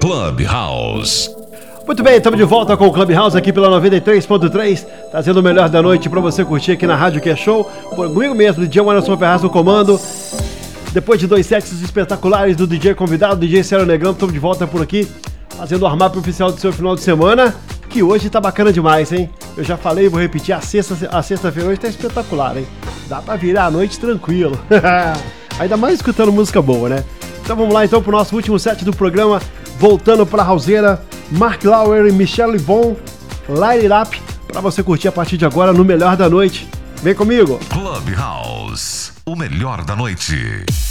Clubhouse. Muito bem, estamos de volta com o Clubhouse aqui pela 93.3, trazendo o melhor da noite para você curtir aqui na Rádio Que é Show. Comigo mesmo, DJ Anderson Ferraz no comando. Depois de 2 sets espetaculares do DJ convidado, DJ Célio Negrão, estamos de volta por aqui, fazendo o armário oficial do seu final de semana, que hoje tá bacana demais, hein? Eu já falei, vou repetir, a sexta-feira hoje tá espetacular, hein? Dá pra virar a noite tranquilo. Ainda mais escutando música boa, né? Então vamos lá então pro nosso último set do programa, voltando pra Houseira, Mark Lauer e Michelle Von, Light It Up, pra você curtir a partir de agora no melhor da noite. Vem comigo! Clubhouse, o melhor da noite.